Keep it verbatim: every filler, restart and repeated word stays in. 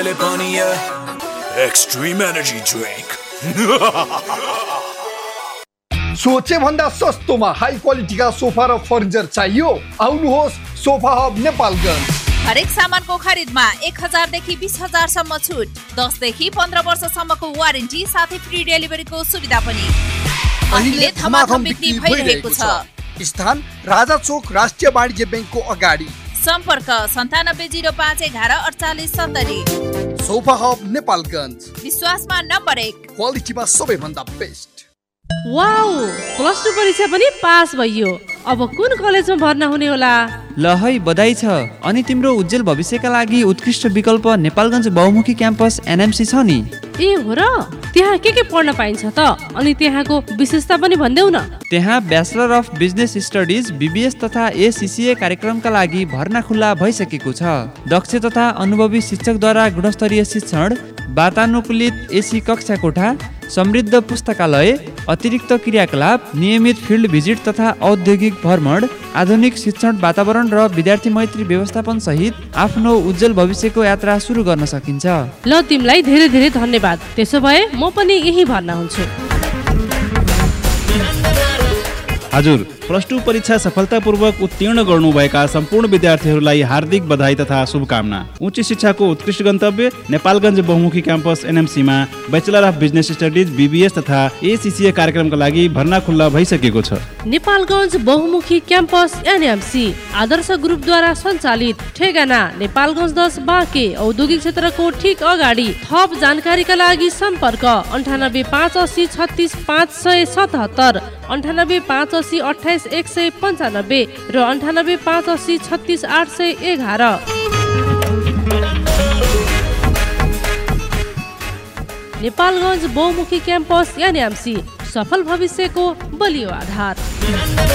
Extreme energy drink. सोचे भन्दा सस्तोमा हाई क्वालिटीका सोफा र फर्निचर चाहियो? आउनुहोस् सोफा हब नेपालगञ्ज। हरेक सामानको खरिदमा एक हजार देखि बीस हजार सम्म छुट, दस देखि पन्ध्र वर्षसम्मको वारेन्टी साथै फ्री डेलिभरीको सुविधा पनि। अहिले धमाधम बिक्री भइरहेको छ। स्थान राजा चोक राष्ट्रिय वाणिज्य ब्याङ्कको अगाडि। सम्पर्क सन्तानब्बे जिरो पाँच एघार अडचालिस सत्तरी। सोफा हब नेपालगञ्ज, विश्वासमा नम्बर एक, क्वालिटीमा सबैभन्दा बेस्ट। वाउ, प्लस टू परीक्षा पनि पास भइयो। अब कुन कलेजमा भर्ना हुने होला? ल है बधाई छ। अनि तिम्रो उज्जवल भविष्यका लागि उत्कृष्ट विकल्प नेपालगञ्ज बहुमुखी क्याम्पस एनएमसी छ नि। ए हो र? त्यहाँ के के पढ्न पाइन्छ त? अनि त्यहाँको विशेषता पनि भन्देऊ न। त्यहाँ bachelor of business studies BBS तथा एसीसीए कार्यक्रमका लागि भर्ना खुल्ला भइसकेको छ। दक्ष तथा अनुभवी शिक्षकद्वारा गुणस्तरीय शिक्षण, वातानुकूलित एसी कक्षा कोठा, समृद्ध पुस्तकालय, अतिरिक्त क्रियाकलाप, नियमित फिल्ड भिजिट तथा औद्योगिक भ्रमण, आधुनिक शिक्षण वातावरण र विद्यार्थी मैत्री व्यवस्थापन सहित आफ्नो उज्जवल भविष्यको यात्रा सुरु गर्न सकिन्छ। ल तिमीलाई धेरै धेरै धन्यवाद। त्यसो भए म पनि यही भर्ना हुन्छु। हजुर, प्लस टू परीक्षा सफलतापूर्वक उत्तीर्ण गर्नुभएका सम्पूर्ण विद्यार्थीहरूलाई हार्दिक बधाई तथा शुभकामना। उच्च शिक्षाको उत्कृष्ट गन्तव्य नेपालगञ्ज बहुमुखी campus एनएमसीमा bachelor of business studies BBS तथा एसीसीए कार्यक्रमका लागि भर्ना खुल्ला भइसकेको छ। नेपालगञ्ज बहुमुखी क्याम्पस एनएमसी आदर्श ग्रुपद्वारा सञ्चालित, ठेगाना नेपालगञ्ज दस बाँके औद्योगिक क्षेत्रको ठिक अगाडि। थप जानकारीका लागि सम्पर्क अन्ठानब्बे पाँच असी छत्तिस पाँच सय सतहत्तर, अन्ठानब्बे पाँच असी अठाइस एक सय पन्चानब्बे र अन्ठानब्बे पाँच असी छत्तिस आठ सय एघार। नेपालगञ्ज बहुमुखी क्याम्पस एनएमसी, सफल भविष्यको बलियो आधार।